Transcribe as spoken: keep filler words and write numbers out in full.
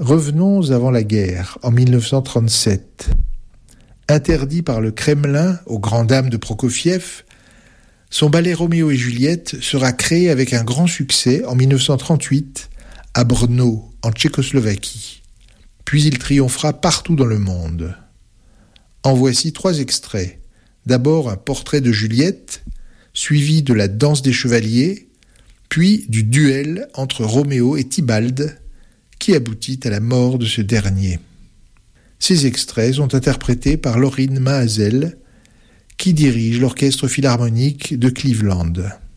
Revenons avant la guerre, en mille neuf cent trente-sept. Interdit par le Kremlin aux grandes dames de Prokofiev, son ballet Roméo et Juliette sera créé avec un grand succès en mille neuf cent trente-huit à Brno, en Tchécoslovaquie. Puis il triomphera partout dans le monde. En voici trois extraits. D'abord un portrait de Juliette, suivi de la danse des chevaliers, puis du duel entre Roméo et Tybalt, qui aboutit à la mort de ce dernier. Ces extraits sont interprétés par Laurine Mahazel, qui dirige l'Orchestre philharmonique de Cleveland.